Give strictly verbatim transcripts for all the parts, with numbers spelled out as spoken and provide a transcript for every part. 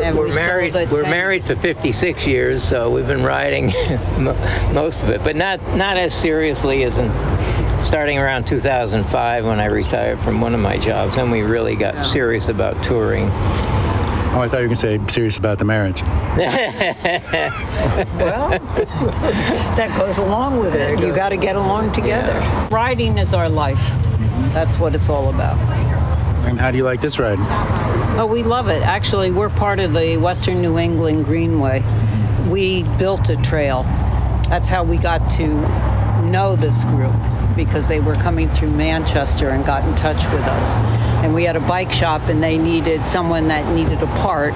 and we're we married. sold it We're ten married for fifty-six years, so we've been riding most of it, but not not as seriously as in starting around two thousand five when I retired from one of my jobs. Then we really got yeah. serious about touring. Oh, I thought you were going to say serious about the marriage. Well, that goes along with it. You got to get along together. Yeah. Riding is our life. That's what it's all about. And how do you like this ride? Oh, we love it. Actually, we're part of the Western New England Greenway. We built a trail. That's how we got to know this group, because they were coming through Manchester and got in touch with us. And we had a bike shop, and they needed someone that needed a part.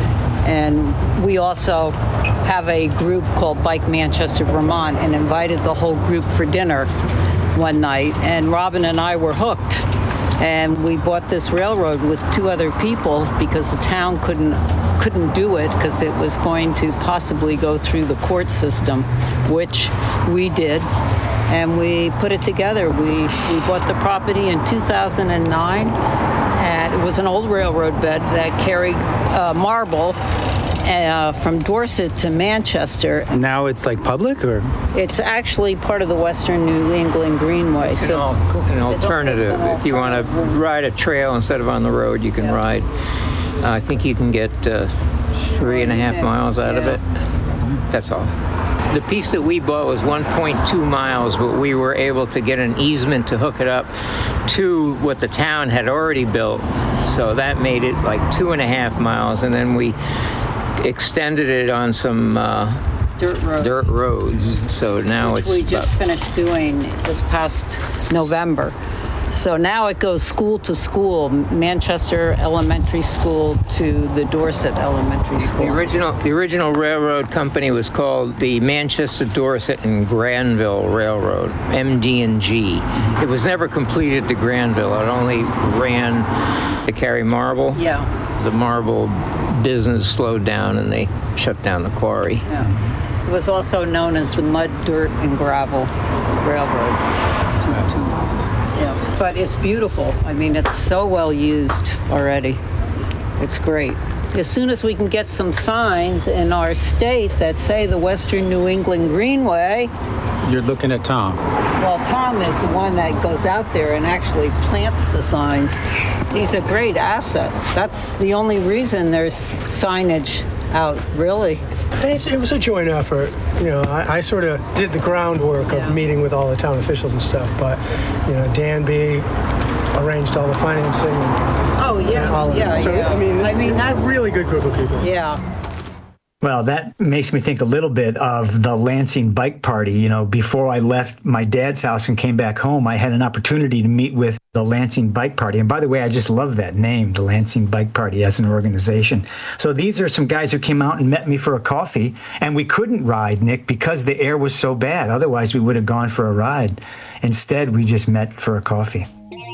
And we also have a group called Bike Manchester Vermont, and invited the whole group for dinner one night. And Robin and I were hooked. And we bought this railroad with two other people because the town couldn't couldn't do it because it was going to possibly go through the court system, which we did. And we put it together. We we bought the property in two thousand nine, and it was an old railroad bed that carried uh, marble uh, from Dorset to Manchester. Now it's like public, or? It's actually part of the Western New England Greenway. It's so an, al- an alternative. It's an if you want to ride a trail instead of on the road, you can yeah. ride. Uh, I think you can get uh, three and a half miles out yeah. of it. That's all. The piece that we bought was one point two miles, but we were able to get an easement to hook it up to what the town had already built. So that made it like two and a half miles, and then we extended it on some uh, dirt roads. Dirt roads. Mm-hmm. So now Which it's we just about, finished doing this past November. So now it goes school to school, Manchester Elementary School to the Dorset Elementary School. The original, the original railroad company was called the Manchester, Dorset, and Granville Railroad, M D and G. It was never completed to Granville. It only ran to carry marble. Yeah. The marble business slowed down, and they shut down the quarry. Yeah. It was also known as the Mud, Dirt, and Gravel Railroad. Yeah. But it's beautiful. I mean, it's so well used already. It's great. As soon as we can get some signs in our state that say the Western New England Greenway. You're looking at Tom. Well, Tom is the one that goes out there and actually plants the signs. He's a great asset. That's the only reason there's signage out, really. It, it was a joint effort. You know, I, I sort of did the groundwork of yeah. meeting with all the town officials and stuff, but, you know, Dan B. arranged all the financing. And, oh, yeah, and all yeah, so, yeah. I mean, I mean it's that's a really good group of people. Yeah. Well, that makes me think a little bit of the Lansing Bike Party. You know, before I left my dad's house and came back home, I had an opportunity to meet with the Lansing Bike Party. And by the way, I just love that name, the Lansing Bike Party, as an organization. So these are some guys who came out and met me for a coffee, and we couldn't ride, Nick, because the air was so bad. Otherwise, we would have gone for a ride. Instead, we just met for a coffee.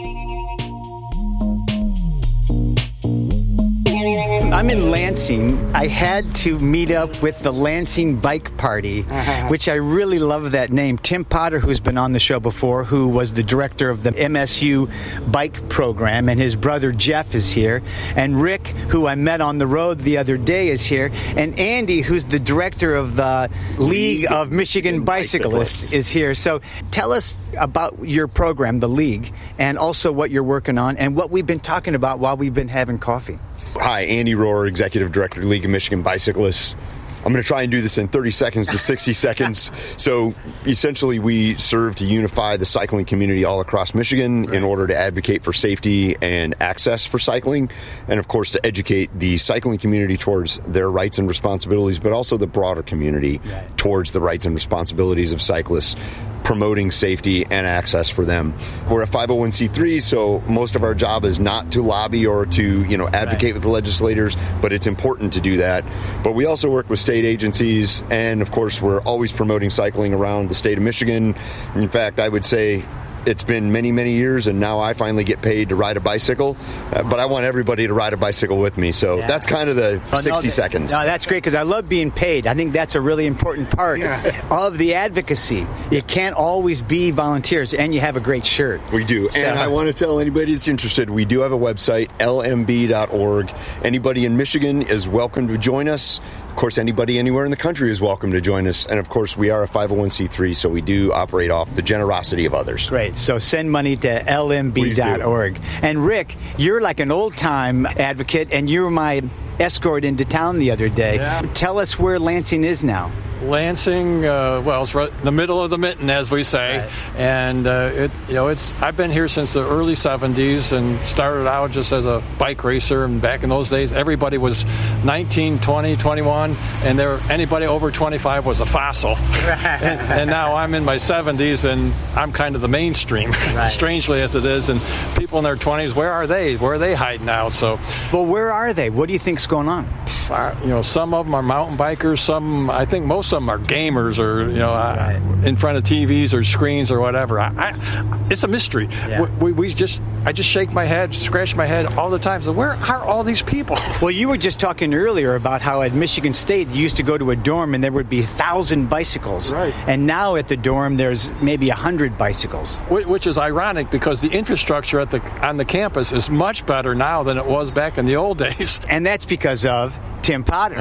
I'm in Lansing. I had to meet up with the Lansing Bike Party, uh-huh. which I really love that name. Tim Potter, who's been on the show before, who was the director of the M S U bike program, and his brother Jeff is here. And Rick, who I met on the road the other day, is here. And Andy, who's the director of the League of Michigan Bicyclists, is here. So tell us about your program, the League, and also what you're working on and what we've been talking about while we've been having coffee. Hi, Andy Rohr, Executive Director, League of Michigan Bicyclists. I'm going to try and do this in thirty seconds to sixty seconds. So essentially, we serve to unify the cycling community all across Michigan right. in order to advocate for safety and access for cycling, and of course to educate the cycling community towards their rights and responsibilities, but also the broader community right. towards the rights and responsibilities of cyclists, promoting safety and access for them. We're a five oh one c three, so most of our job is not to lobby or to, you know, advocate right. with the legislators, but it's important to do that. But we also work with state agencies, and of course we're always promoting cycling around the state of Michigan. In fact, I would say it's been many, many years, and now I finally get paid to ride a bicycle. Uh, but I want everybody to ride a bicycle with me. So Yeah. that's kind of the Well, sixty no, seconds. No, that's great because I love being paid. I think that's a really important part of the advocacy. You can't always be volunteers, and you have a great shirt. We do. So- And I want to tell anybody that's interested, we do have a website, L M B dot org. Anybody in Michigan is welcome to join us. Of course, anybody anywhere in the country is welcome to join us. And of course, we are a five oh one c three, so we do operate off the generosity of others. Great. So send money to L M B dot org. And Rick, you're like an old-time advocate, and you were my escort into town the other day. Yeah. Tell us where Lansing is now. Lansing, uh, well, it's right in the middle of the mitten, as we say, Right. and uh, it, you know, it's. I've been here since the early seventies, and started out just as a bike racer. And back in those days, everybody was nineteen, twenty, twenty-one, and there anybody over twenty-five was a fossil. and, and now I'm in my seventies, and I'm kind of the mainstream, Right. strangely as it is. And people in their twenties, where are they? Where are they hiding out? So, Well, where are they? What do you think's going on? uh, you know, some of them are mountain bikers. Some, I think, most of them are gamers, or you know, uh, in front of T Vs or screens or whatever. I, I, it's a mystery. Yeah. We, we just, I just shake my head, scratch my head all the time. So where are all these people? Well, you were just talking earlier about how at Michigan State you used to go to a dorm and there would be a thousand bicycles. Right. And now at the dorm there's maybe a hundred bicycles. Wh- Which is ironic because the infrastructure at the on the campus is much better now than it was back in the old days. And that's because of Tim Potter.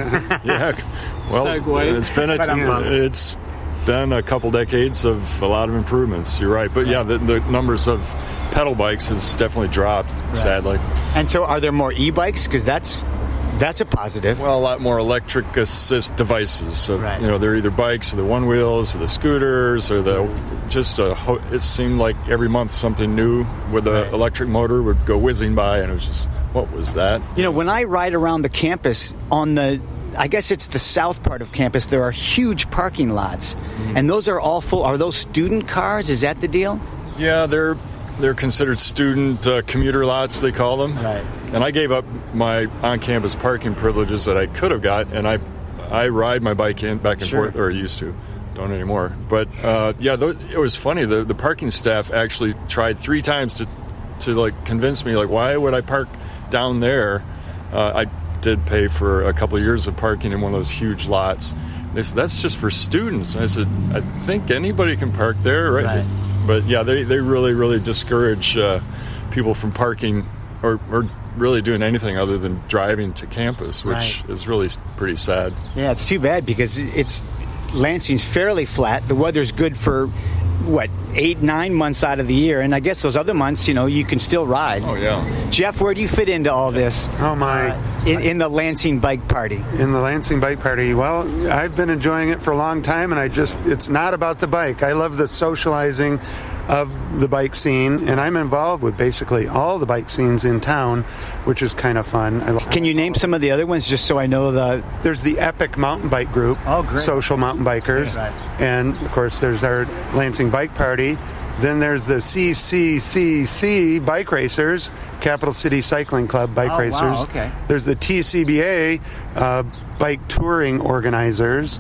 Yeah, well, Segue. it's been a, it's been a couple decades of a lot of improvements. You're right, but yeah, the, the numbers of pedal bikes has definitely dropped, sadly. And so are there more e-bikes? Because that's that's a positive. Well, a lot more electric assist devices. So Right. you know, they're either bikes or the one wheels or the scooters or the just a. ho- It seemed like every month something new with an Right. electric motor would go whizzing by, and it was just, what was that? You know, when I ride around the campus on the, I guess it's the south part of campus, there are huge parking lots. And those are all full. Are those student cars? Is that the deal? Yeah, they're they're considered student uh, commuter lots, they call them. Right. And I gave up my on-campus parking privileges that I could have got, and I I ride my bike in back and Sure. forth, or used to, don't anymore. But uh, yeah, th- it was funny. The the parking staff actually tried three times to to like convince me, like, why would I park down there? Uh, I did pay for a couple of years of parking in one of those huge lots. They said, that's just for students. And I said, I think anybody can park there, right? Right. But yeah, they, they really, really discourage uh, people from parking or, or really doing anything other than driving to campus, which Right. is really s- pretty sad. Yeah, it's too bad because it's Lansing's fairly flat. The weather's good for what eight, nine months out of the year, and I guess those other months, you know, you can still ride. Oh, yeah. Jeff, where do you fit into all this? Oh, my. In, in the Lansing Bike Party. In the Lansing Bike Party, well, I've been enjoying it for a long time, and I just, it's not about the bike. I love the socializing of the bike scene, and I'm involved with basically all the bike scenes in town, which is kind of fun. I, Can you name some of the other ones just so I know the... There's the Epic Mountain Bike Group, Oh, great. social mountain bikers, Right. and of course there's our Lansing Bike Party. Then there's the C C C C Bike Racers, Capital City Cycling Club Bike Oh, wow, Racers. okay. There's the T C B A uh, Bike Touring Organizers,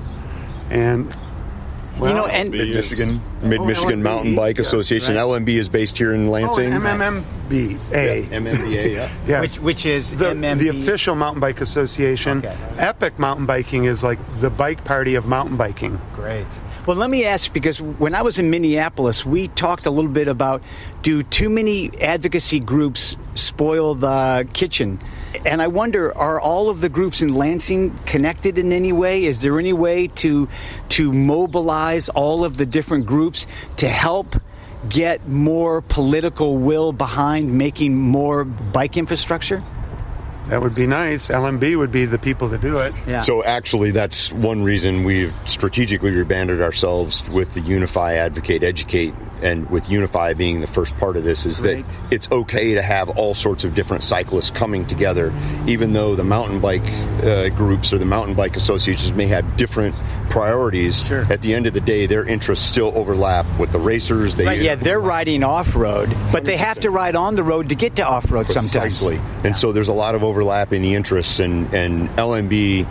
and well, you know, and... Mid Michigan, Mid Michigan Mountain Bike Association. L M B is based here in oh, Lansing. M M M B A. M M B A, yeah. Yeah. Which, which is the, M M B. the official mountain bike association. Okay. Epic Mountain Biking is like the bike party of mountain biking. Great. Well, let me ask, because when I was in Minneapolis, we talked a little bit about, do too many advocacy groups spoil the kitchen? And I wonder, are all of the groups in Lansing connected in any way? Is there any way to to mobilize all of the different groups to help get more political will behind making more bike infrastructure? That would be nice. L M B would be the people to do it. Yeah. So actually, that's one reason we've strategically rebanded ourselves with the Unify, Advocate, Educate, and with Unify being the first part of this, is Great. that it's okay to have all sorts of different cyclists coming together, even though the mountain bike uh, groups or the mountain bike associations may have different priorities. Sure. At the end of the day, their interests still overlap with the racers. They Right, yeah, they're riding off-road, but they have to ride on the road to get to off-road sometimes. Precisely. And so there's a lot of overlap in the interests, and, and L M B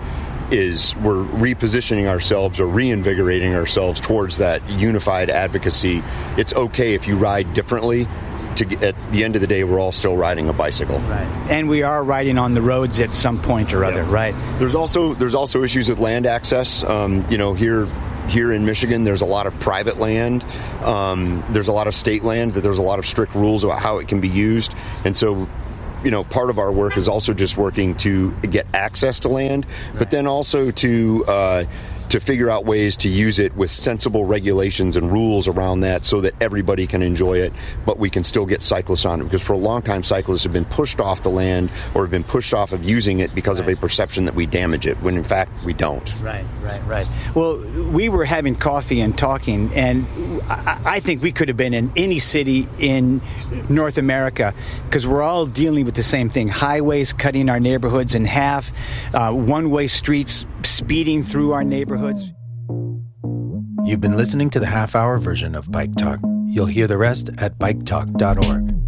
is we're repositioning ourselves or reinvigorating ourselves towards that unified advocacy. It's okay if you ride differently. To get, at the end of the day, we're all still riding a bicycle. Right. And we are riding on the roads at some point or other, yeah. right? There's also there's also issues with land access. Um, you know, here here in Michigan, there's a lot of private land. Um, there's a lot of state land that there's a lot of strict rules about how it can be used. And so, you know, part of our work is also just working to get access to land, right. but then also to uh, to figure out ways to use it with sensible regulations and rules around that so that everybody can enjoy it, but we can still get cyclists on it. Because for a long time, cyclists have been pushed off the land or have been pushed off of using it because right. of a perception that we damage it, when in fact we don't. Right, right, right. Well, we were having coffee and talking, and I, I think we could have been in any city in North America, because we're all dealing with the same thing. Highways cutting our neighborhoods in half, uh, one-way streets speeding through our neighborhoods. You've been listening to the half-hour version of Bike Talk. You'll hear the rest at bike talk dot org.